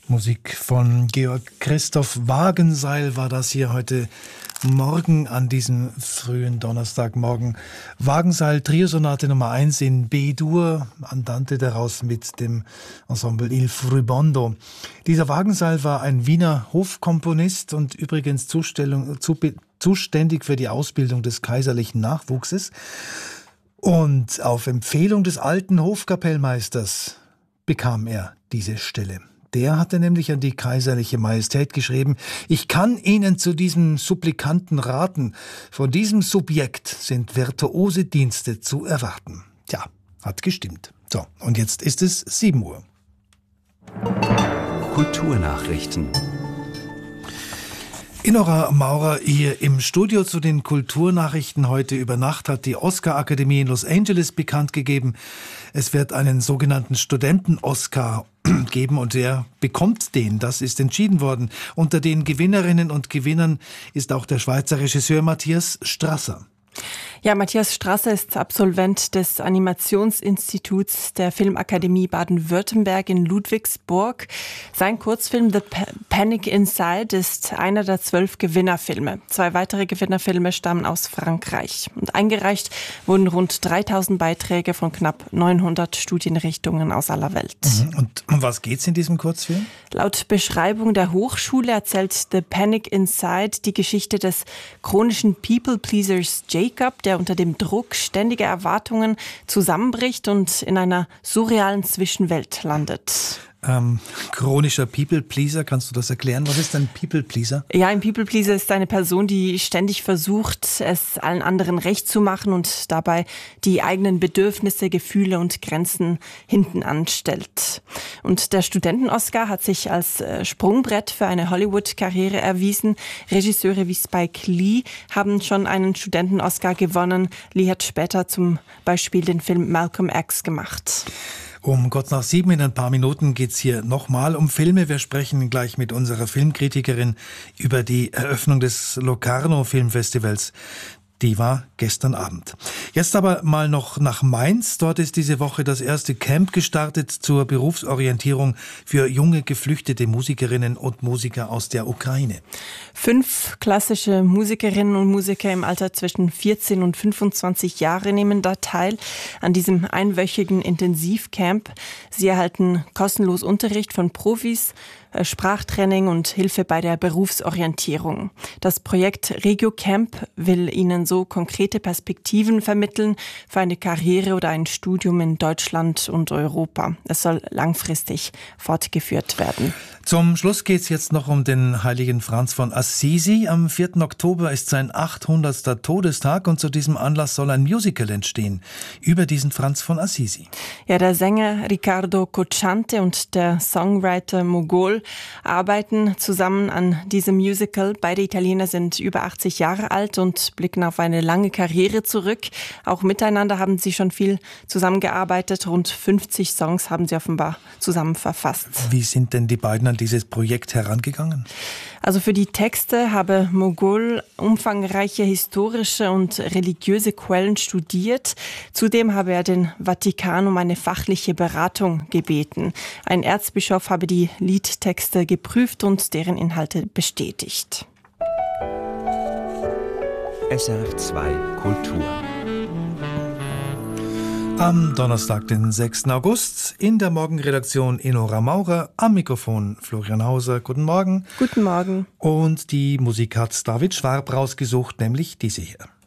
Musik von Georg Christoph Wagenseil war das hier heute Morgen an diesem frühen Donnerstagmorgen. Wagenseil, Triosonate Nummer 1 in B-Dur, Andante daraus mit dem Ensemble Il Fruibondo. Dieser Wagenseil war ein Wiener Hofkomponist und übrigens zuständig für die Ausbildung des kaiserlichen Nachwuchses. Und auf Empfehlung des alten Hofkapellmeisters bekam er diese Stelle. Der hatte nämlich an die kaiserliche Majestät geschrieben: Ich kann Ihnen zu diesem Supplikanten raten, von diesem Subjekt sind virtuose Dienste zu erwarten. Tja, hat gestimmt. So, und jetzt ist es 7 Uhr. Kulturnachrichten. Inora Maurer hier im Studio zu den Kulturnachrichten. Heute über Nacht hat die Oscar-Akademie in Los Angeles bekannt gegeben, es wird einen sogenannten Studenten-Oscar geben und wer bekommt den? Das ist entschieden worden. Unter den Gewinnerinnen und Gewinnern ist auch der Schweizer Regisseur Matthias Strasser. Ja, Matthias Strasser ist Absolvent des Animationsinstituts der Filmakademie Baden-Württemberg in Ludwigsburg. Sein Kurzfilm The Panic Inside ist einer der 12 Gewinnerfilme. 2 weitere Gewinnerfilme stammen aus Frankreich. Und eingereicht wurden rund 3000 Beiträge von knapp 900 Studienrichtungen aus aller Welt. Und um was geht's in diesem Kurzfilm? Laut Beschreibung der Hochschule erzählt The Panic Inside die Geschichte des chronischen People-Pleasers Jacob, der unter dem Druck ständiger Erwartungen zusammenbricht und in einer surrealen Zwischenwelt landet. Chronischer People-Pleaser, kannst du das erklären? Was ist ein People-Pleaser? Ja, ein People-Pleaser ist eine Person, die ständig versucht, es allen anderen recht zu machen und dabei die eigenen Bedürfnisse, Gefühle und Grenzen hinten anstellt. Und der Studenten-Oscar hat sich als Sprungbrett für eine Hollywood-Karriere erwiesen. Regisseure wie Spike Lee haben schon einen Studenten-Oscar gewonnen. Lee hat später zum Beispiel den Film Malcolm X gemacht. Um Gott nach 7 in ein paar Minuten geht's hier nochmal um Filme. Wir sprechen gleich mit unserer Filmkritikerin über die Eröffnung des Locarno Filmfestivals. Die war gestern Abend. Jetzt aber mal noch nach Mainz. Dort ist diese Woche das erste Camp gestartet zur Berufsorientierung für junge geflüchtete Musikerinnen und Musiker aus der Ukraine. 5 klassische Musikerinnen und Musiker im Alter zwischen 14 und 25 Jahre nehmen da teil an diesem einwöchigen Intensivcamp. Sie erhalten kostenlos Unterricht von Profis, Sprachtraining und Hilfe bei der Berufsorientierung. Das Projekt Regio Camp will ihnen so konkrete Perspektiven vermitteln für eine Karriere oder ein Studium in Deutschland und Europa. Es soll langfristig fortgeführt werden. Zum Schluss geht's jetzt noch um den heiligen Franz von Assisi. Am 4. Oktober ist sein 800. Todestag und zu diesem Anlass soll ein Musical entstehen über diesen Franz von Assisi. Ja, der Sänger Riccardo Cocciante und der Songwriter Mogol arbeiten zusammen an diesem Musical. Beide Italiener sind über 80 Jahre alt und blicken auf eine lange Karriere zurück. Auch miteinander haben sie schon viel zusammengearbeitet. Rund 50 Songs haben sie offenbar zusammen verfasst. Wie sind denn die beiden an dieses Projekt herangegangen? Also für die Texte habe Mogol umfangreiche historische und religiöse Quellen studiert. Zudem habe er den Vatikan um eine fachliche Beratung gebeten. Ein Erzbischof habe die Liedtexte geprüft und deren Inhalte bestätigt. SRF 2 Kultur. Am Donnerstag, den 6. August, in der Morgenredaktion Inora Maurer, am Mikrofon Florian Hauser. Guten Morgen. Guten Morgen. Und die Musik hat David Schwab rausgesucht, nämlich diese hier.